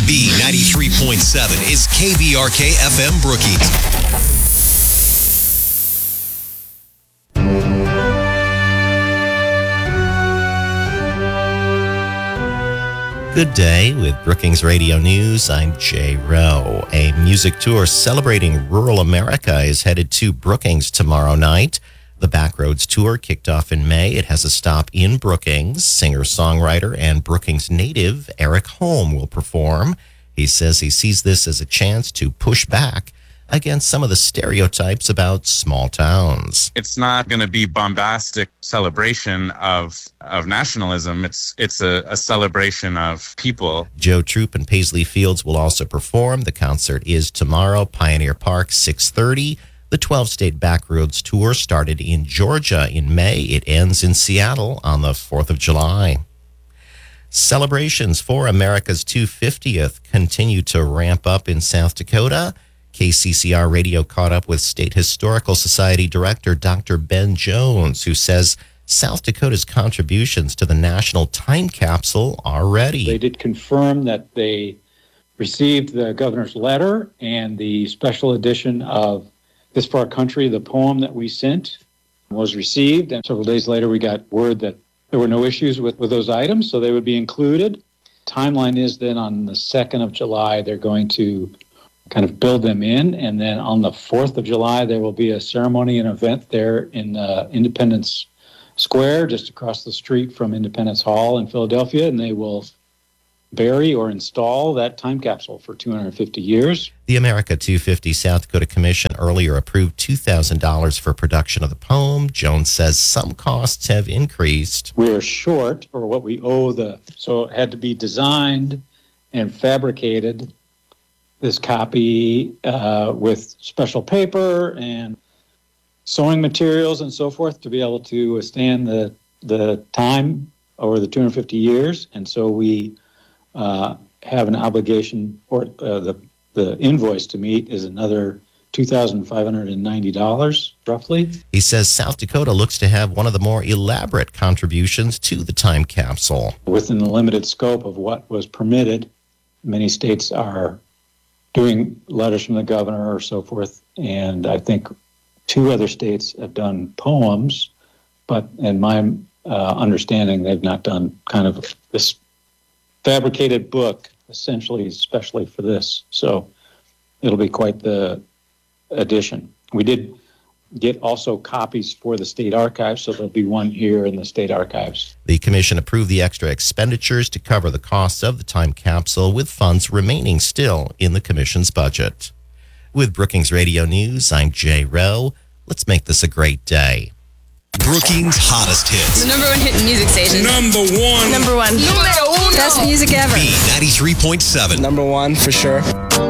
B93.7 is KVRK FM Brookings. Good day with Brookings Radio News. I'm Jay Rowe. A music tour celebrating rural America is headed to Brookings tomorrow night. The Backroads Tour kicked off in May. It has a stop in Brookings. Singer-songwriter and Brookings native Eric Holm will perform. He says he sees this as a chance to push back against some of the stereotypes about small towns. It's not going to be bombastic celebration of nationalism. It's a celebration of people. Joe Troop and Paisley Fields will also perform. The concert is tomorrow, Pioneer Park, 6:30. The 12-state Backroads Tour started in Georgia in May. It ends in Seattle on the 4th of July. Celebrations for America's 250th continue to ramp up in South Dakota. KCCR Radio caught up with State Historical Society Director Dr. Ben Jones, who says South Dakota's contributions to the national time capsule are ready. They did confirm that they received the governor's letter and the special edition of This for Our Country, the poem that we sent, was received. And several days later, we got word that there were no issues with those items, so they would be included. Timeline is then on the 2nd of July, they're going to kind of build them in. And then on the 4th of July, there will be a ceremony and event there in Independence Square, just across the street from Independence Hall in Philadelphia. And they will bury or install that time capsule for 250 years. The America 250 South Dakota Commission earlier approved $2,000 for production of the poem. Jones says some costs have increased. We're short for what we owe so it had to be designed and fabricated, this copy with special paper and sewing materials and so forth to be able to withstand the time over the 250 years. And so we have an obligation, or the invoice to meet is another $2,590, roughly. He says South Dakota looks to have one of the more elaborate contributions to the time capsule. Within the limited scope of what was permitted, many states are doing letters from the governor or so forth, and I think 2 other states have done poems, but in my understanding, they've not done kind of this fabricated book, essentially, especially for this. So it'll be quite the addition. We did get also copies for the state archives, so there'll be one here in the state archives. The commission approved the extra expenditures to cover the costs of the time capsule, with funds remaining still in the commission's budget. With Brookings Radio News, I'm Jay Rowe. Let's make this a great day. Brookings' hottest hits. The #1 hit music station. Number one. Number one. Best music ever. B93.7. #1 for sure.